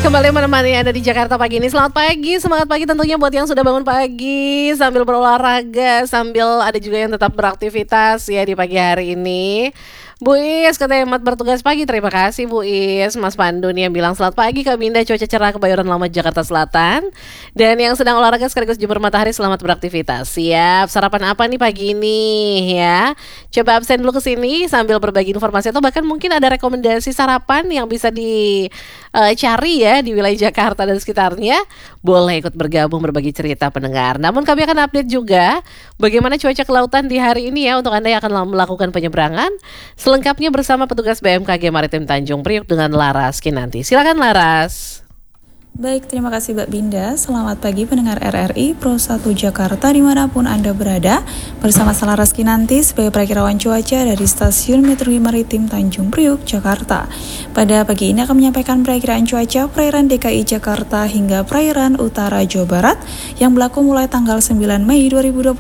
Kembali menemani Anda di Jakarta pagi ini. Selamat pagi, semangat pagi tentunya buat yang sudah bangun pagi sambil berolahraga, sambil ada juga yang tetap beraktivitas ya di pagi hari ini. Bu Is, kata Hemat bertugas pagi. Terima kasih Bu Is. Mas Pandu nih yang bilang selamat pagi Kak Binda, cuaca cerah Kebayoran Lama Jakarta Selatan. Dan yang sedang olahraga sekaligus jemur matahari, selamat beraktivitas. Siap, sarapan apa nih pagi ini ya? Coba absen dulu ke sini sambil berbagi informasi atau bahkan mungkin ada rekomendasi sarapan yang bisa dicari ya di wilayah Jakarta dan sekitarnya. Boleh ikut bergabung berbagi cerita pendengar. Namun kami akan update juga bagaimana cuaca kelautan di hari ini ya untuk Anda yang akan melakukan penyeberangan. Selengkapnya bersama petugas BMKG Maritim Tanjung Priok dengan Laras Kinanti. Silakan Laras. Baik, terima kasih Mbak Binda. Selamat pagi pendengar RRI Pro 1 Jakarta dimanapun Anda berada. Bersama saya Laras Kinanti sebagai perakirawan cuaca dari Stasiun Meteorologi Maritim Tanjung Priok, Jakarta. Pada pagi ini akan menyampaikan perakiraan cuaca perairan DKI Jakarta hingga perairan utara Jawa Barat yang berlaku mulai tanggal 9 Mei 2026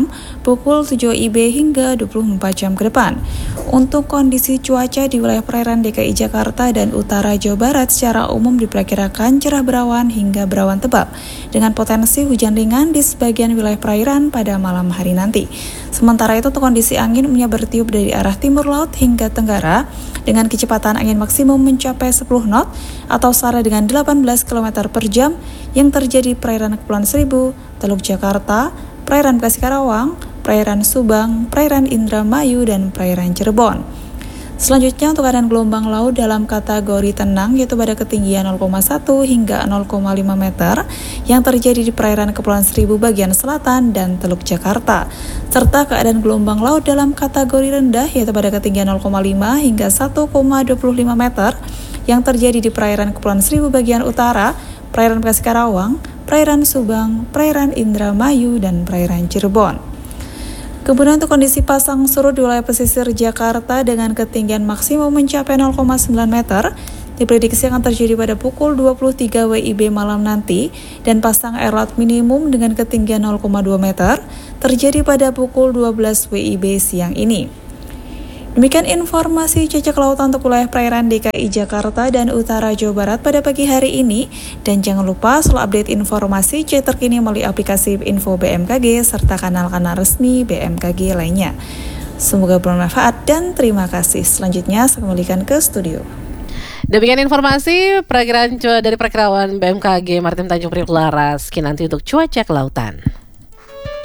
pukul 7 IB hingga 24 jam ke depan. Untuk kondisi cuaca di wilayah perairan DKI Jakarta dan utara Jawa Barat secara umum diperkirakan cerah berawan hingga berawan tebal dengan potensi hujan ringan di sebagian wilayah perairan pada malam hari nanti. Sementara itu untuk kondisi angin umumnya bertiup dari arah timur laut hingga tenggara dengan kecepatan angin maksimum mencapai 10 knot atau setara dengan 18 km per jam yang terjadi di perairan Kepulauan Seribu, Teluk Jakarta, perairan Bekasi Karawang, perairan Subang, perairan Indramayu, dan perairan Cirebon. Selanjutnya untuk keadaan gelombang laut dalam kategori tenang yaitu pada ketinggian 0,1 hingga 0,5 meter yang terjadi di perairan Kepulauan Seribu bagian selatan dan Teluk Jakarta, serta keadaan gelombang laut dalam kategori rendah yaitu pada ketinggian 0,5 hingga 1,25 meter yang terjadi di perairan Kepulauan Seribu bagian utara, perairan Bekasi Karawang, perairan Subang, perairan Indramayu, dan perairan Cirebon. Kemudian untuk kondisi pasang surut di wilayah pesisir Jakarta dengan ketinggian maksimum mencapai 0,9 meter, diprediksi akan terjadi pada pukul 23 WIB malam nanti dan pasang air laut minimum dengan ketinggian 0,2 meter terjadi pada pukul 12 WIB siang ini. Demikian informasi cuaca kelautan untuk wilayah perairan DKI Jakarta dan utara Jawa Barat pada pagi hari ini. Dan jangan lupa selalu update informasi cuaca terkini melalui aplikasi Info BMKG serta kanal-kanal resmi BMKG lainnya. Semoga bermanfaat dan terima kasih. Selanjutnya saya kembalikan ke studio. Demikian informasi perakiraan dari perakirawan BMKG Maritim Tanjung Priok Laras Kinanti untuk cuaca kelautan.